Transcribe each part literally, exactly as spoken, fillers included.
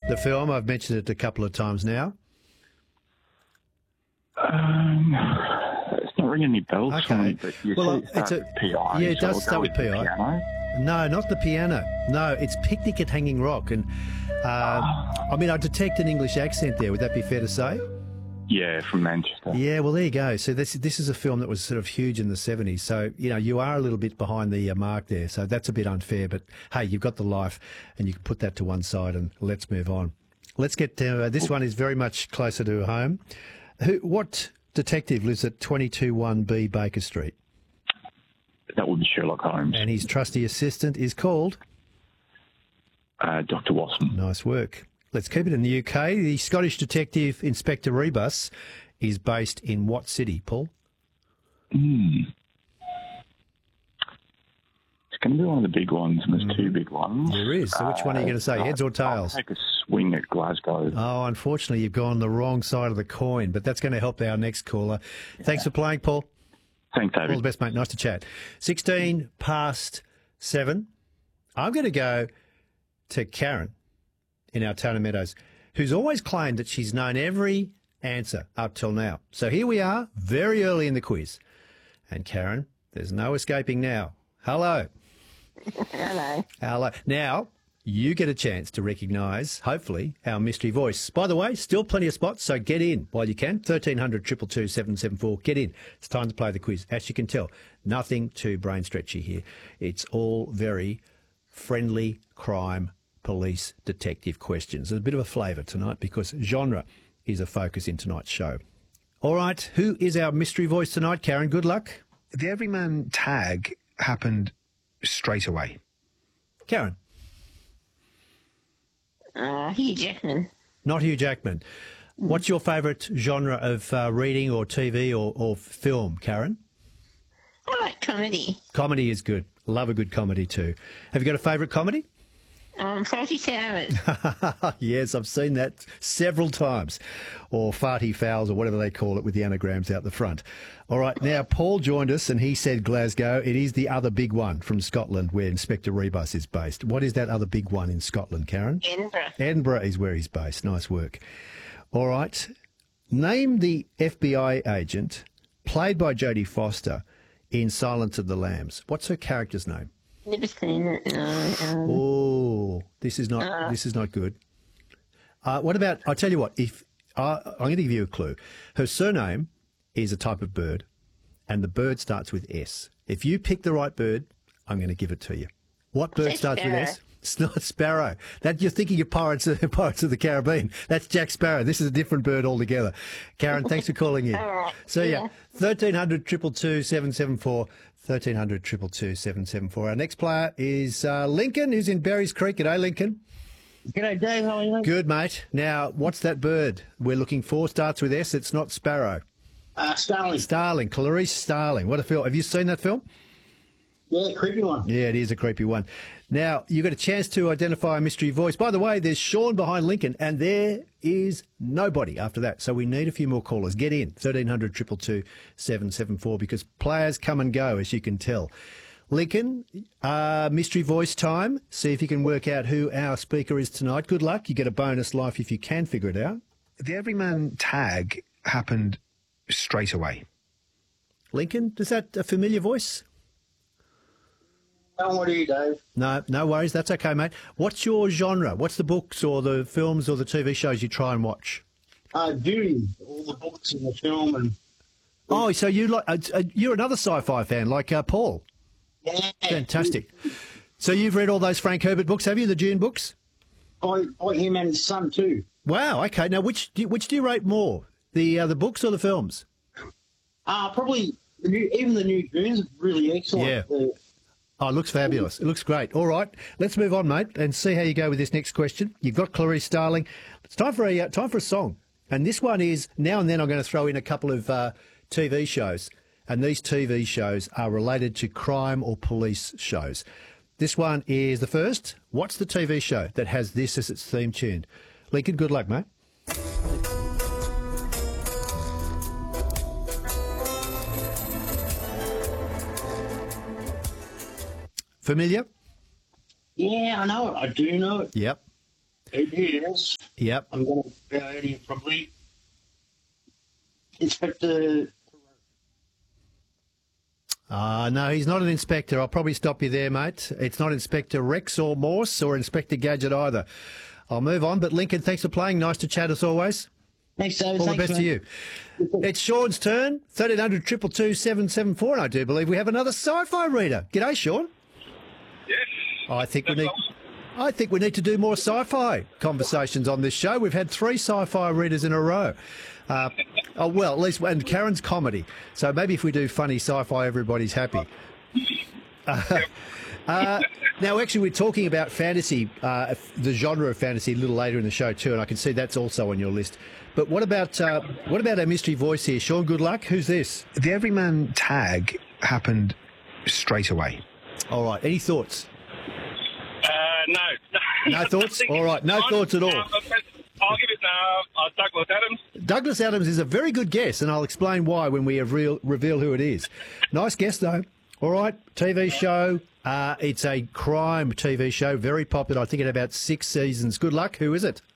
The film, I've mentioned it a couple of times now. Um, it's not ringing any bells Okay. for me, but you Well, said it starts it's a- with P I. yeah, it so does I'll start go with the P I. Piano. No, not the piano. No, it's Picnic at Hanging Rock. And, uh, I mean, I detect an English accent there. Would that be fair to say? Yeah, from Manchester. Yeah, well, there you go. So this this is a film that was sort of huge in the seventies. So, you know, you are a little bit behind the uh, mark there. So that's a bit unfair. But, hey, you've got the life and you can put that to one side and let's move on. Let's get to, uh, this one is very much closer to home. Who? What detective lives at twenty-two one B Baker Street? That would be Sherlock Holmes. And his trusty assistant is called? Uh, Doctor Watson. Nice work. Let's keep it in the U K. The Scottish detective Inspector Rebus is based in what city, Paul? Hmm. It's going to be one of the big ones, and there's Mm. two big ones. There is. So which one are you going to say, Uh, heads or tails? I'll take a swing at Glasgow. Oh, unfortunately, you've gone the wrong side of the coin, but that's going to help our next caller. Thanks for playing, Paul. Thanks, David. All the best, mate. Nice to chat. sixteen past seven. I'm going to go to Karen in our Tana Meadows, who's always claimed that she's known every answer up till now. So here we are, very early in the quiz. And Karen, there's no escaping now. Hello. Hello. Hello. Now, you get a chance to recognise, hopefully, our mystery voice. By the way, still plenty of spots, so get in while you can. thirteen hundred, two two two, seven seven four. Get in. It's time to play the quiz. As you can tell, nothing too brain stretchy here. It's all very friendly crime, police, detective questions. There's a bit of a flavour tonight because genre is a focus in tonight's show. All right, who is our mystery voice tonight, Karen? Good luck. The Everyman tag happened straight away. Karen. Uh, Hugh Jackman. Not Hugh Jackman. What's your favourite genre of uh, reading or T V or, or film, Karen? I like comedy. Comedy is good. Love a good comedy too. Have you got a favourite comedy? Um, Faulty Towers. Yes, I've seen that several times. Or Farty Fowls or whatever they call it with the anagrams out the front. All right, now Paul joined us and he said Glasgow. It is the other big one from Scotland where Inspector Rebus is based. What is that other big one in Scotland, Karen? Edinburgh. Edinburgh is where he's based. Nice work. All right. Name the F B I agent played by Jodie Foster in Silence of the Lambs. What's her character's name? Never seen it. No. Um, Oh, this is not Uh. this is not good. Uh, what about? I'll tell you what. If uh, I'm going to give you a clue, her surname is a type of bird, and the bird starts with S. If you pick the right bird, I'm going to give it to you. What bird Say starts with sparrow. S? It's not sparrow. That you're thinking of Pirates of Pirates of the Caribbean. That's Jack Sparrow. This is a different bird altogether. Karen, thanks for calling in. All right. So yeah, Yeah. thirteen hundred, two two two, seven seven four. thirteen hundred, two two two, seven seven four. Our next player is uh, Lincoln, who's in Berries Creek. G'day, Lincoln. G'day, Dave. How are you? Good, mate. Now, what's that bird we're looking for? Starts with S. It's not sparrow. Uh, Starling. Starling. Clarice Starling. What a film. Have you seen that film? Yeah, creepy one. Yeah, it is a creepy one. Now, you got a chance to identify a mystery voice. By the way, there's Sean behind Lincoln, and there is nobody after that. So we need a few more callers. Get in, thirteen hundred, two two two, seven seven four, because players come and go, as you can tell. Lincoln, uh, mystery voice time. See if you can work out who our speaker is tonight. Good luck. You get a bonus life if you can figure it out. The Everyman tag happened straight away. Lincoln, is that a familiar voice? Don't worry, Dave. No, no worries. That's okay, mate. What's your genre? What's the books or the films or the T V shows you try and watch? Uh, Dune, all the books and the film, and Oh, so you like uh, uh, you're another sci-fi fan like uh, Paul. yeah, Fantastic. So you've read all those Frank Herbert books, have you? The Dune books? I, I him and his son too. Wow. Okay. Now, which do you, which do you rate more, the uh, the books or the films? Uh, probably the new, even the new Dune's really excellent. Yeah. The, Oh, it looks fabulous. It looks great. All right, let's move on, mate, and see how you go with this next question. You've got Clarice Starling. It's time for a uh, time for a song, and this one is now and then. I'm going to throw in a couple of uh, T V shows, and these T V shows are related to crime or police shows. This one is the first. What's the T V show that has this as its theme tune? Lincoln, good luck, mate. Familiar? yeah, I know it. I do know it. Yep. It is. Yep. I'm going to go out here probably. Inspector. Uh, no, he's not an inspector. I'll probably stop you there, mate. It's not Inspector Rex or Morse or Inspector Gadget either. I'll move on. But Lincoln, thanks for playing. Nice to chat as always. Thanks, David. All Thanks, the best man. to you. It's Sean's turn. thirteen hundred, two two two, seven seven four. And I do believe we have another sci-fi reader. G'day, Sean. Yes. I think we need... I think we need to do more sci-fi conversations on this show. We've had three sci-fi readers in a row. Uh, oh, well, at least, and Karen's comedy. So maybe if we do funny sci-fi, everybody's happy. Uh, uh, now, actually, we're talking about fantasy, uh, the genre of fantasy, a little later in the show too, and I can see that's also on your list. But what about uh, what about our mystery voice here, Sean? Good luck. Who's this? The Everyman tag happened straight away. All right. Any thoughts? Uh, no. No thoughts? All right. No thoughts at all. Uh, I'll give it uh, uh, Douglas Adams. Douglas Adams is a very good guess, and I'll explain why when we reveal, reveal who it is. Nice guess, though. All right, T V show. Uh, it's a crime T V show, very popular. I think in about six seasons. Good luck. Who is it?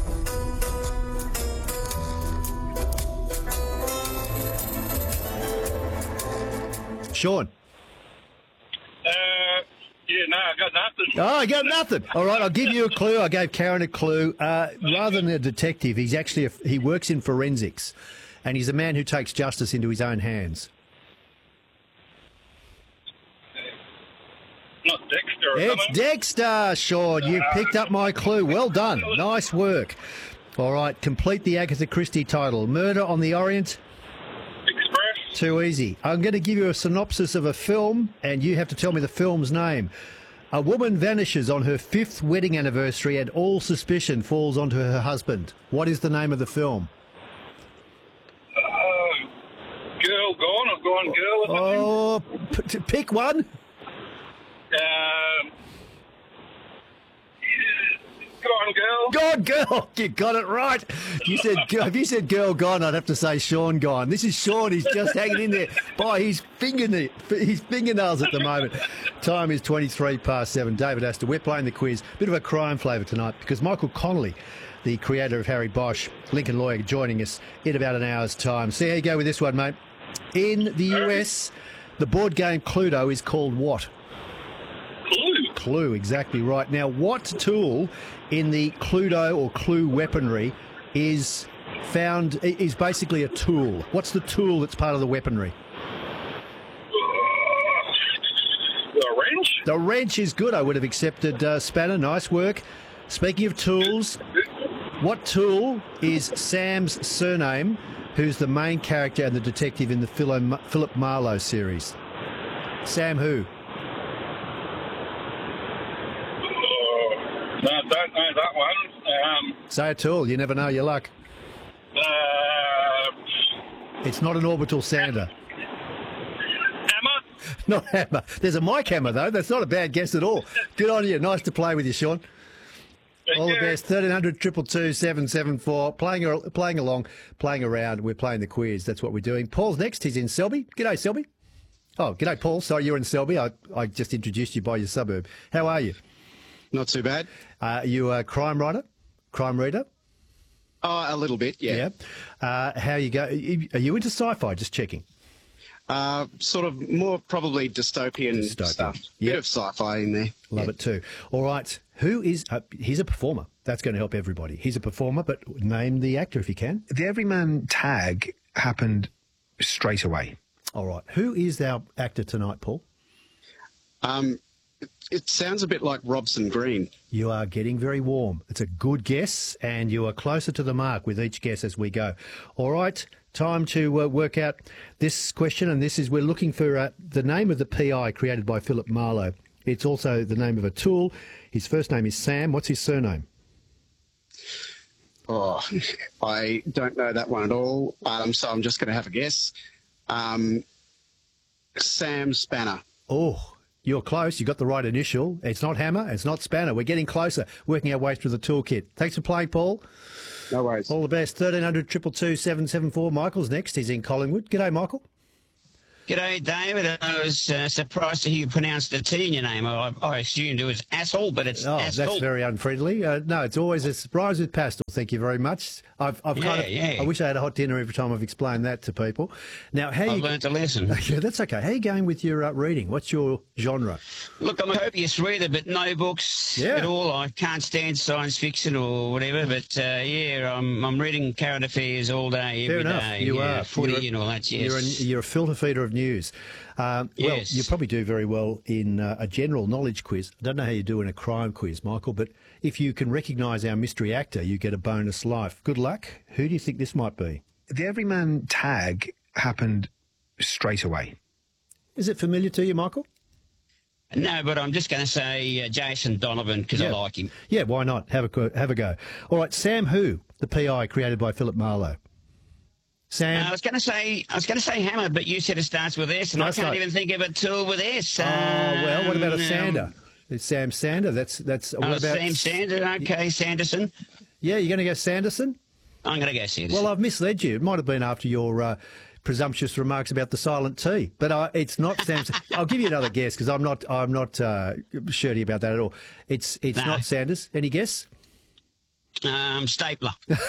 Sean. Uh, yeah, no, I got nothing. Oh, I got nothing. All right, I'll give you a clue. I gave Karen a clue. Uh, rather than a detective, he's actually a, he works in forensics, and he's a man who takes justice into his own hands. Not Dexter or It's something. Dexter, Sean. You picked up my clue. Well done. Nice work. All right, complete the Agatha Christie title. Murder on the Orient. Express. Too easy. I'm going to give you a synopsis of a film, and you have to tell me the film's name. A woman vanishes on her fifth wedding anniversary, and all suspicion falls onto her husband. What is the name of the film? Uh, girl gone or gone girl or something. Oh, p- t- pick one. Um, gone girl. Gone Girl. You got it right. You said, if you said Girl Gone, I'd have to say Sean Gone. This is Sean. He's just hanging in there by his fingernail, his fingernails at the moment. Time is twenty-three past seven. David Astor. We're playing the quiz. Bit of a crime flavour tonight because Michael Connolly, the creator of Harry Bosch, Lincoln Lawyer, joining us in about an hour's time. See how you go with this one, mate. In the U S, the board game Cluedo is called what? Clue. Clue, exactly right. Now, what tool in the Cluedo or Clue weaponry is found, is basically a tool? What's the tool that's part of the weaponry? The wrench. The wrench is good. I would have accepted uh, spanner. Nice work. Speaking of tools, what tool is Sam's surname, who's the main character and the detective in the Philo- Philip Marlowe series? Sam who? No, I don't know that one. Um, Say a tool. You never know your luck. uh, It's not an orbital sander. hammer. Not hammer. There's a mic hammer, though. That's not a bad guess at all. Good on you. Nice to play with you, Sean. Thank All the you. best. thirteen hundred, two two two, seven seven four. Playing, ar- playing along, playing around. We're playing the quiz. That's what we're doing. Paul's next. He's in Selby. G'day, Selby. Oh, g'day, Paul. Sorry, you're in Selby. I, I just introduced you by your suburb. How are you? Not too bad. Uh, are you a crime writer? Crime reader? Oh, a little bit, yeah. Yeah. Uh, how you go? Are you into sci-fi? Just checking. Uh, sort of more probably dystopian, Dystopian. stuff. Yep. Bit of sci-fi in there. Love Yeah. it too. All right. Who is, uh, he's a performer. That's going to help everybody. He's a performer, but name the actor if you can. The Everyman tag happened straight away. All right. Who is our actor tonight, Paul? Um, it, it sounds a bit like Robson Green. You are getting very warm. It's a good guess, and you are closer to the mark with each guess as we go. All right. Time to uh, work out this question, and this is we're looking for uh, the name of the P I created by Philip Marlowe. It's also the name of a tool. His first name is Sam. What's his surname? Oh, I don't know that one at all, um, so I'm just going to have a guess. Um, Sam Spanner. Oh, you're close. You got the right initial. It's not Hammer. It's not Spanner. We're getting closer, working our way through the toolkit. Thanks for playing, Paul. No worries. All the best. thirteen hundred, two two two, seven seven four. Michael's next. He's in Collingwood. G'day, Michael. G'day, David. I was uh, surprised to hear you pronounce the T in your name. I, I assumed it was asshole, but it's Oh, asshole. that's very unfriendly. Uh, no, it's always a surprise with pastel. Thank you very much. I've, I've kind Yeah, of, yeah. I wish I had a hot dinner every time I've explained that to people. Now, how I've you? learnt a lesson. Yeah, that's okay. How are you going with your uh, reading? What's your genre? Look, I'm a copious reader, but no books Yeah. at all. I can't stand science fiction or whatever, but uh, yeah, I'm I'm reading current affairs all day, Fair every enough. day. You yeah, are. footy You're a- and all that, yes. You're, an, you're a filter feeder of news. Um, well, Yes. you probably do very well in uh, a general knowledge quiz. I don't know how you do in a crime quiz, Michael, but if you can recognise our mystery actor, you get a bonus life. Good luck. Who do you think this might be? The everyman tag happened straight away. Is it familiar to you, Michael? No, but I'm just going to say uh, Jason Donovan because Yeah. I like him. Yeah, why not? Have a go- have a go. All right, Sam Who, the P I created by Philip Marlowe. Sam. Uh, I was going to say I was going to say Hammer, but you said it starts with S, and No, I it's can't not. even think of a tool with S. Oh well, what about a Um, Sander? It's Sam Sander. That's that's. What Oh, about Sam Sander. Okay, Sanderson. Yeah, you're going to go Sanderson? I'm going to go Sanderson. Well, I've misled you. It might have been after your uh, presumptuous remarks about the silent T, but uh, it's not Sam. I'll give you another guess because I'm not I'm not uh, shirty about that at all. It's it's No. not Sanders. Any guess? um, Stapler.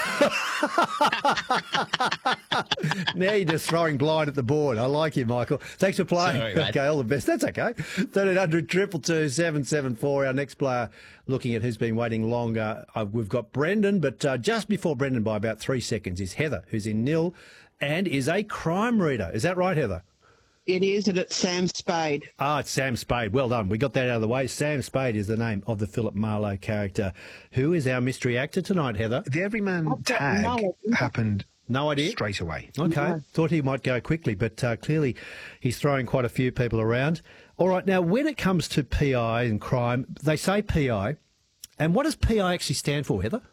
Now you're just throwing blind at the board. I like you, Michael. Thanks for playing. Sorry, mate. Okay, all the best. That's okay. thirteen hundred, two two two, seven seven four. Our next player looking at who's been waiting longer. Uh, we've got Brendan, but uh, just before Brendan by about three seconds is Heather, who's in nil and is a crime reader. Is that right, Heather? It is, and it's Sam Spade. Ah, it's Sam Spade. Well done. We got that out of the way. Sam Spade is the name of the Philip Marlowe character. Who is our mystery actor tonight, Heather? The everyman I've got tag no idea. happened No idea? straight away. Okay. Thought he might go quickly, but uh, clearly he's throwing quite a few people around. All right. Now, when it comes to P I and crime, they say P I. And what does P I actually stand for, Heather?